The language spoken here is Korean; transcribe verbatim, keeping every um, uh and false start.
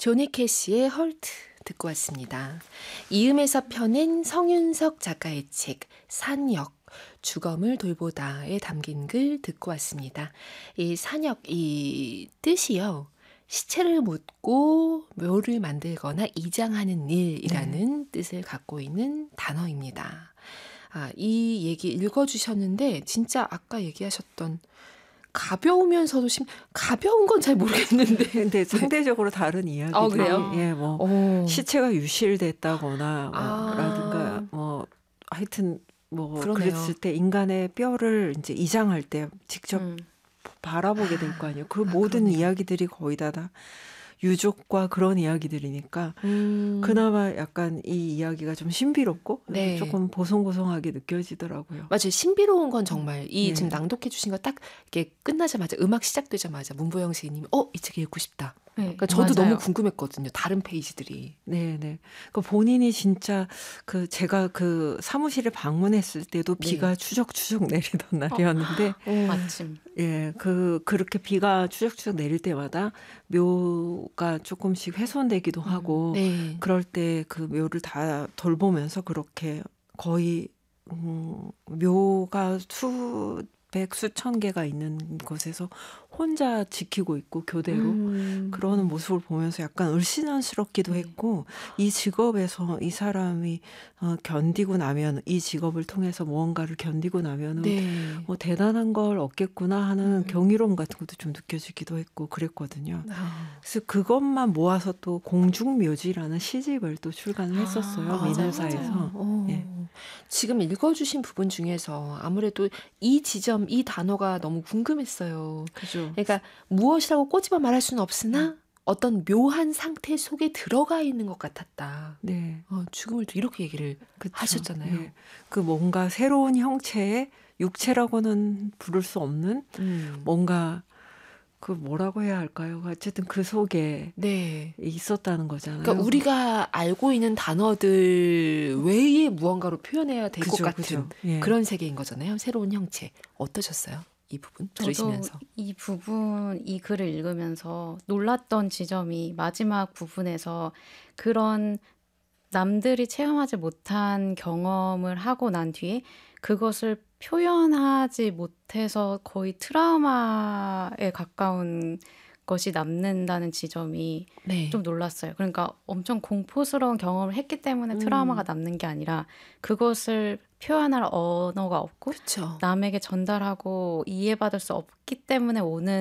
조니 캐시의 헐트 듣고 왔습니다. 이음에서 펴낸 성윤석 작가의 책 산역, 주검을 돌보다에 담긴 글 듣고 왔습니다. 이 산역, 이 뜻이요. 시체를 묻고 묘를 만들거나 이장하는 일이라는 네. 뜻을 갖고 있는 단어입니다. 아, 이 얘기 읽어주셨는데 진짜 아까 얘기하셨던 가벼우면서도 심 가벼운 건 잘 모르겠는데 근데 상대적으로 다른 이야기들이 어, 그래요? 예, 뭐 오. 시체가 유실됐다거나 뭐 아. 라든가 뭐 하여튼 뭐 그러네요. 그랬을 때 인간의 뼈를 이제 이장할 때 직접 음. 바라보게 될 거 아니에요. 그 아, 모든 그러네요. 이야기들이 거의 다, 다 유족과 그런 이야기들이니까 음. 그나마 약간 이 이야기가 좀 신비롭고 네. 조금 보송보송하게 느껴지더라고요. 맞아요. 신비로운 건 정말 이 네. 지금 낭독해 주신 거 딱 이렇게 끝나자마자 음악 시작되자마자 문보영 시인님이 어, 이 책 읽고 싶다. 네, 그러니까 저도 맞아요. 너무 궁금했거든요. 다른 페이지들이. 네, 네. 그 본인이 진짜 그 제가 그 사무실에 방문했을 때도 네. 비가 추적추적 내리던 날이었는데, 어, 마침. 예, 그 그렇게 비가 추적추적 내릴 때마다 묘가 조금씩 훼손되기도 음, 하고, 네. 그럴 때 그 묘를 다 돌보면서 그렇게 거의 음, 묘가 수 백 수천 개가 있는 곳에서 혼자 지키고 있고 교대로 음. 그러는 모습을 보면서 약간 을씨년스럽기도 했고 이 직업에서 이 사람이 어, 견디고 나면 이 직업을 통해서 무언가를 견디고 나면은 네. 뭐 대단한 걸 얻겠구나 하는 음. 경이로움 같은 것도 좀 느껴지기도 했고 그랬거든요. 아. 그래서 그것만 모아서 또 공중묘지라는 시집을 또 출간을 했었어요. 아, 민음사에서. 예. 지금 읽어주신 부분 중에서 아무래도 이 지점, 이 단어가 너무 궁금했어요. 그죠. 그러니까 무엇이라고 꼬집어 말할 수는 없으나 음. 어떤 묘한 상태 속에 들어가 있는 것 같았다. 네. 어, 죽음을 또 이렇게 얘기를 그쵸. 하셨잖아요. 네. 그 뭔가 새로운 형체의 육체라고는 부를 수 없는 음. 뭔가 그 뭐라고 해야 할까요? 어쨌든 그 속에 네. 있었다는 거잖아요. 그러니까 우리가 알고 있는 단어들 외에 무언가로 표현해야 될 것 같은 예. 그런 세계인 거잖아요. 새로운 형체. 어떠셨어요? 이 부분 들으시면서. 저도 이 부분, 이 글을 읽으면서 놀랐던 지점이 마지막 부분에서 그런 남들이 체험하지 못한 경험을 하고 난 뒤에 그것을 표현하지 못해서 거의 트라우마에 가까운 것이 남는다는 지점이 네. 좀 놀랐어요. 그러니까 엄청 공포스러운 경험을 했기 때문에 트라우마가 음. 남는 게 아니라 그것을 표현할 언어가 없고 그쵸. 남에게 전달하고 이해받을 수 없기 때문에 오는